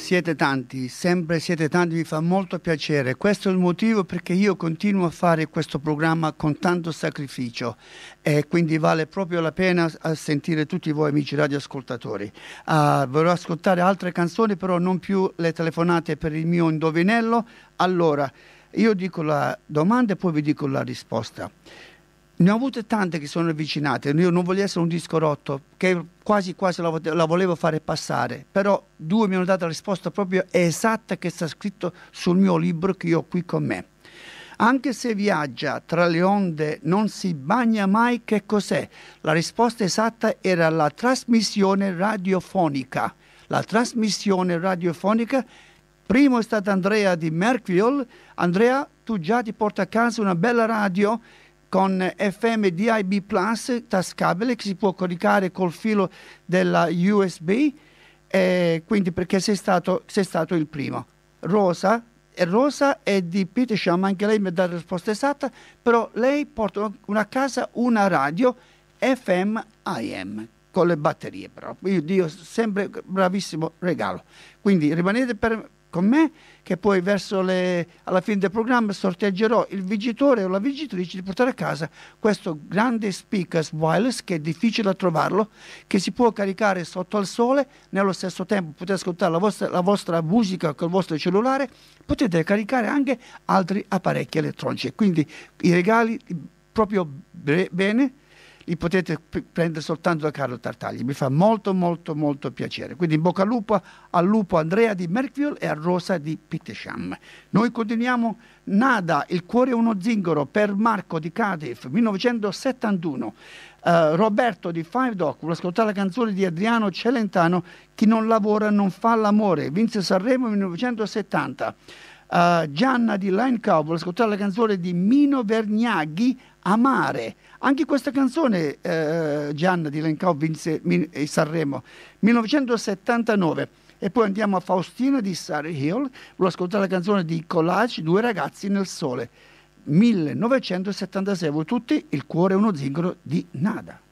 Siete tanti, sempre siete tanti, mi fa molto piacere. Questo è il motivo perché io continuo a fare questo programma con tanto sacrificio e quindi vale proprio la pena a sentire tutti voi amici radioascoltatori. Vorrò ascoltare altre canzoni, però non più le telefonate per il mio indovinello. Allora, io dico la domanda e poi vi dico la risposta. Ne ho avute tante che sono avvicinate, io non voglio essere un disco rotto, che quasi la volevo fare passare, però due mi hanno dato la risposta proprio esatta che sta scritto sul mio libro che io ho qui con me. Anche se viaggia tra le onde non si bagna mai, che cos'è? La risposta esatta era la trasmissione radiofonica. La trasmissione radiofonica, primo è stata Andrea di Merkville. Andrea, tu già ti porti a casa una bella radio con FM DIB Plus tascabile che si può caricare col filo della USB, quindi perché sei stato il primo. Rosa è di Petersham, anche lei mi dà la risposta esatta, però lei porta a casa una radio FM AM con le batterie, però io dico sempre bravissimo regalo. Quindi rimanete con me che poi alla fine del programma sorteggerò il vincitore o la vincitrice di portare a casa questo grande speaker wireless che è difficile da trovarlo, che si può caricare sotto al sole, nello stesso tempo potete ascoltare la vostra musica col vostro cellulare, potete caricare anche altri apparecchi elettronici, quindi i regali proprio bene li potete prendere soltanto da Carlo Tartaglia. Mi fa molto molto molto piacere. Quindi in bocca al lupo Andrea di Merkville e a Rosa di Petersham. Noi continuiamo. Nada, il cuore è uno zingaro per Marco di Cardiff, 1971. Roberto di Five Dock, vuole ascoltare la canzone di Adriano Celentano, Chi non lavora non fa l'amore, vinse Sanremo 1970. Gianna di Line Cow vuole ascoltare la canzone di Mino Vergnaghi, Amare. Anche questa canzone Gianna di Line Cow vinse Sanremo 1979. E poi andiamo a Faustina di Surrey Hill, vuole ascoltare la canzone di Collage, Due ragazzi nel sole, 1976. Voi tutti, il cuore è uno zingaro di Nada.